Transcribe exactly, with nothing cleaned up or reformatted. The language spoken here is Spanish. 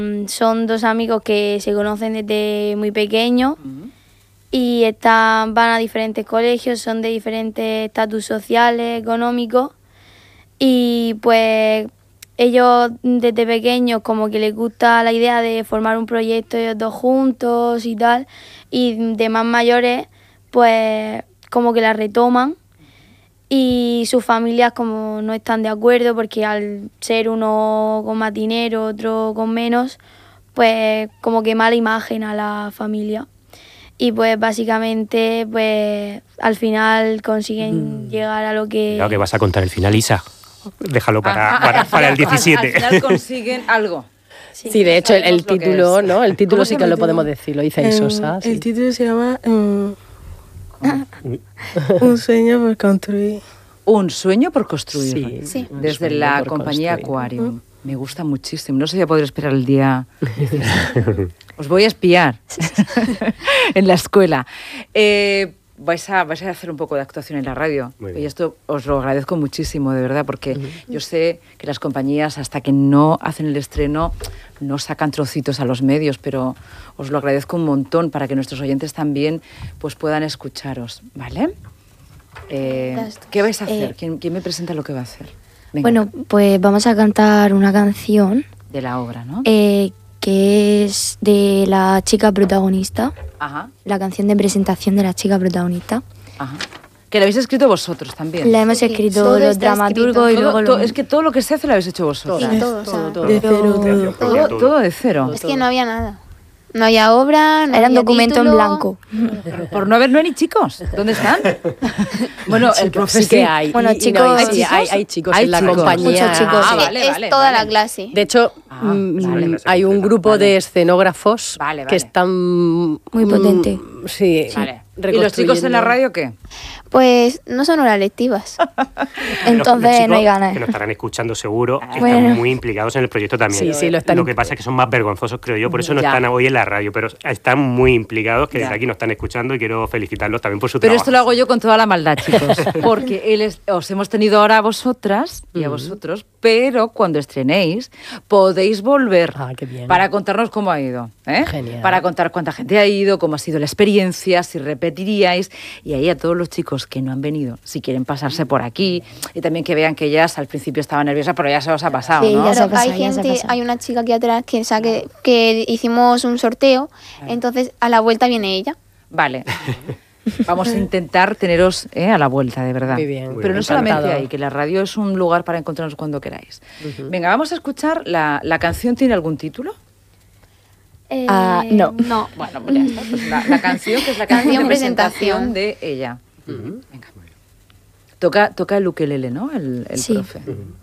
Son dos amigos que se conocen desde muy pequeños uh-huh. y están, van a diferentes colegios, son de diferentes estatus sociales, económicos, y pues ellos desde pequeños como que les gusta la idea de formar un proyecto ellos dos juntos y tal, y de más mayores pues como que la retoman. Y sus familias como no están de acuerdo porque al ser uno con más dinero, otro con menos, pues como que mala imagen a la familia. Y pues básicamente pues al final consiguen mm. llegar a lo que... Claro que vas a contar el final, Isa. Déjalo para, ah, para, para el diecisiete. Al, al final consiguen algo. Sí, sí, de hecho el, el título, ¿no? El título sí que lo podemos decir, lo dice eh, Isosa. El sí. título se llama um, Un sueño por construir. Un sueño por construir. Sí, sí. Desde la compañía Aquarium. ¿Mm? Me gusta muchísimo. No sé si voy a poder esperar el día. Os voy a espiar en la escuela. Eh, vais, a, vais a hacer un poco de actuación en la radio. Y esto os lo agradezco muchísimo, de verdad, porque uh-huh. yo sé que las compañías, hasta que no hacen el estreno, no sacan trocitos a los medios, pero os lo agradezco un montón para que nuestros oyentes también pues, puedan escucharos, ¿vale? Eh, ¿Qué vais a hacer? Eh, ¿Quién, ¿Quién me presenta lo que va a hacer? Venga. Bueno, pues vamos a cantar una canción. De la obra, ¿no? Eh, que es de la chica protagonista. Ajá. La canción de presentación de la chica protagonista. Ajá. Que la habéis escrito vosotros también. La hemos sí, escrito los dramaturgos y luego... Todo, lo... Es que todo lo que se hace lo habéis hecho vosotros. Sí, todo, todo, todo. De cero, todo. Todo, todo. todo de cero. Es que no había nada. No había obra, no Era un había documento título. en blanco. Por no haber, no hay ni chicos. ¿Dónde están? Bueno, el profe sí que hay. Bueno, y, chicos, y no, hay, ¿hay, chicos? hay, hay chicos ¿Hay en la chicos? compañía. Muchos chicos. Ah, Sí, vale, es vale, toda vale. la clase. De hecho, ah, vale, vale. hay un grupo vale. de escenógrafos vale, vale. que están... Muy potente. Mm, sí, vale. ¿Y los chicos en la radio qué? Pues no son horas lectivas. Entonces los, los no hay ganas. Que nos estarán escuchando seguro, bueno. están muy implicados en el proyecto también. Sí, sí, lo están. Lo que pasa es que son más vergonzosos, creo yo, por eso no ya. están hoy en la radio, pero están muy implicados, que ya. desde aquí nos están escuchando y quiero felicitarlos también por su Pero trabajo. esto lo hago yo con toda la maldad, chicos, porque él es, os hemos tenido ahora a vosotras y a Uh-huh. vosotros, pero cuando estrenéis podéis volver Ah, qué bien. para contarnos cómo ha ido, ¿eh? Genial. Para contar cuánta gente ha ido, cómo ha sido la experiencia, si repetiríais, y ahí a todos los chicos que no han venido, si quieren pasarse por aquí, y también que vean que ellas al principio estaba nerviosa, pero ya se os ha pasado, Sí, ¿no? ya se ha Pero hay pasado, ya se ha gente, pasado. hay una chica aquí atrás que, o sea, que, que hicimos un sorteo, Claro. entonces a la vuelta viene ella. Vale. Vamos a intentar teneros ¿eh? a la vuelta, de verdad. Muy bien. Pero Muy no bien. solamente Encantado. ahí, que la radio es un lugar para encontrarnos cuando queráis. Uh-huh. Venga, vamos a escuchar. ¿La, la canción tiene algún título? Eh, Ah, no. No. Bueno, pues ya está. Pues la, la canción, que es la canción de presentación de ella. Uh-huh. Venga. Toca, toca el ukelele, ¿no? El, el Sí. profe. Uh-huh.